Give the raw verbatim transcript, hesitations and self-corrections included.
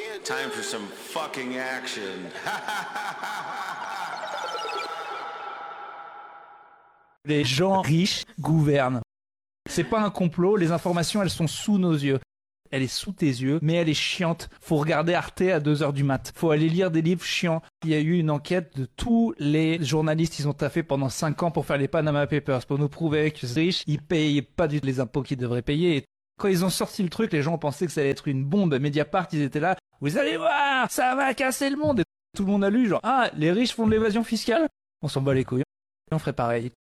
Time for some fucking action. Les gens riches gouvernent. C'est pas un complot, les informations elles sont sous nos yeux. Elle est sous tes yeux, mais elle est chiante. Faut regarder Arte à deux heures du mat. Faut aller lire des livres chiants. Il y a eu une enquête de tous les journalistes, ils ont taffé pendant cinq ans pour faire les Panama Papers, pour nous prouver que les riches, ils payent pas du tout les impôts qu'ils devraient payer. Et quand ils ont sorti le truc, les gens pensaient que ça allait être une bombe. Mediapart, ils étaient là. Vous allez voir, ça va casser le monde. Et tout le monde a lu genre, ah, les riches font de l'évasion fiscale. On s'en bat les couilles. On ferait pareil.